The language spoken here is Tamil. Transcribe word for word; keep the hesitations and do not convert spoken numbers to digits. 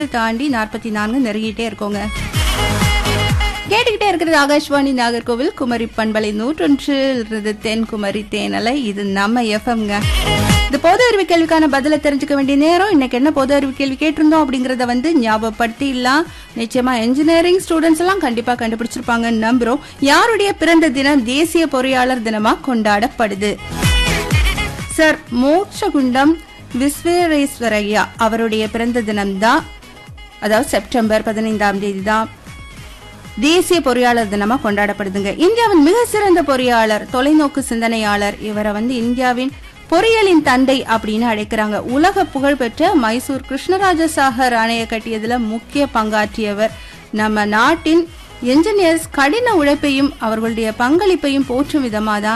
தாண்டி நாற்பத்தி நான்கு நெருங்கிட்டே இருக்கோங்க. கேட்டுக்கிட்டே இருக்கிறது ஆகாஷ்வாணி நாகர்கோவில் குமரி பண்பலை நூற்றொன்று தென்குமரி தேனலை. இது நம்ம எஃப்எம்ங்க. இந்த பொது அறிவு கேள்விக்கான பதில தெரிஞ்சுக்க வேண்டிய நேரம். இன்னைக்கு என்ன பொது அறிவு கேள்வி கேட்டிருந்தோம் அப்படிங்கறத வந்து ஞாபகப்படுத்திடலாம். நிச்சயமா இன்ஜினியரிங் ஸ்டூடெண்ட்ஸ் எல்லாம் கண்டிப்பா கண்டுபிடிச்சிருப்பாங்கன்னு நம்புறோம். யாருடைய பிறந்த தினம் தேசிய பொறியாளர் தினமா கொண்டாடப்படுது? சார் மோட்சகுண்டம் விஸ்வேஸ்வரய்யா அவருடைய பிறந்த தினம் தான், அதாவது செப்டம்பர் பதினைந்தாம் தேதி தான் தேசிய பொறியாளர் தினமா கொண்டாடப்படுதுங்க. இந்தியாவின் மிக சிறந்த பொறியாளர், தொலைநோக்கு சிந்தனையாளர். இவரை வந்து இந்தியாவின் பொறியியலின் தந்தை அப்படின்னு அழைக்கிறாங்க. உலக புகழ்பெற்ற மைசூர் கிருஷ்ணராஜ சாகர் அணையை கட்டியதுல முக்கிய பங்காற்றியவர். நம்ம நாட்டின் என்ஜினியர்ஸ் கடின உழைப்பையும் அவர்களுடைய பங்களிப்பையும் போற்றும் விதமாக தான்